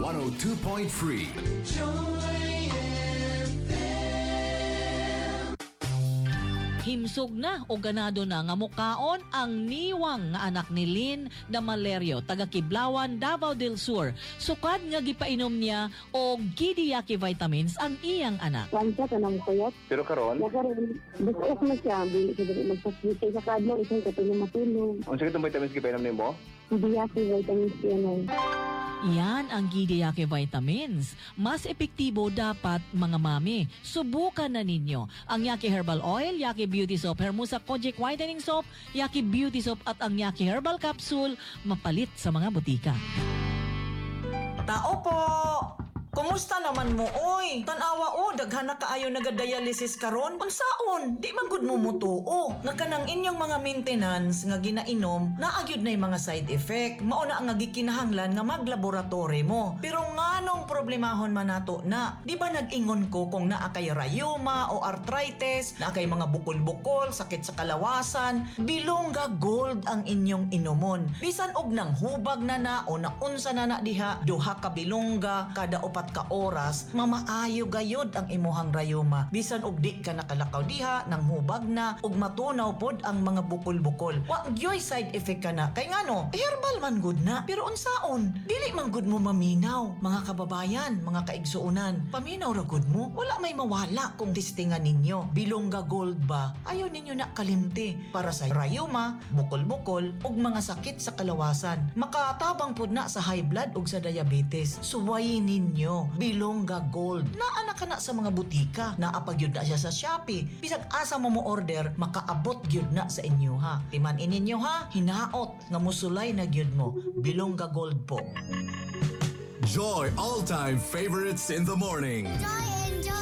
102.3. Himsog na o ganado na nga mukaon ang niwang nga anak ni Lynn Damalerio, taga Kiblawan, Davao del Sur. Sukad nga gipainom niya og Gidiyaki vitamins ang iyang anak. Wansa ka nang kuyot. Pero karon, Nakaroon, basta na siya. Bili ko dali magpaswitay sa kadlaw. Isang katulong matulog. unsa kitong vitamins gipainom nimo? Hindi ako vitamins yan. Yan ang Gidiyaki vitamins. Mas epektibo dapat mga mami. Subukan na ninyo ang Yaki Herbal Oil, Yaki Beauty Soap, Hermosa Kojic Whitening Soap, Yaki Beauty Soap at ang Yaki Herbal Capsule mapalit sa mga butika. Tao po! Kumusta naman mo, oy? Tanawa o, daghan na kaayo nagadialysis karon. Unsaon? Di man gud mo mutuo. Nga kanang inyong mga maintenance nga ginainom, naagyod na yung mga side effect. Mauna ang gikinahanglan nga maglaboratory mo. Pero nganong problemahon man nato na? Di ba nag-ingon ko kung naa kay rheuma o arthritis, naa kay mga bukol-bukol, sakit sa kalawasan, Bilongga Gold ang inyong inomon. Bisan og nang hubag na o naunsa na diha, duha ka bilongga kada upat ka oras, mamaayo gayod ang imuhang rayuma. Bisan og di ka nakalakaw diha, nang hubag na, og matunaw pod ang mga bukol-bukol. Wa gyoy side effect ka na. Kay ngano, herbal man good na. Pero unsaon, dili man good mo maminaw. Mga kababayan, mga kaigsuunan, paminaw ra good mo. Wala may mawala kung testingan ninyo. Bilongga Gold ba? Ayaw ninyo na kalimti para sa rayuma, bukol-bukol, ug mga sakit sa kalawasan. Makatabang pod na sa high blood ug sa diabetes. Suwayin ninyo Bilongga Gold. Naa na kana sa mga butika. Naapagyud na siya sa Shopee. Bisag asa mo order, makaabot gyud na sa inyo ha. Timan-in ninyo ha, hinaot nga musulay na gyud mo. Bilongga Gold po. Joy all-time favorites in the morning. Joy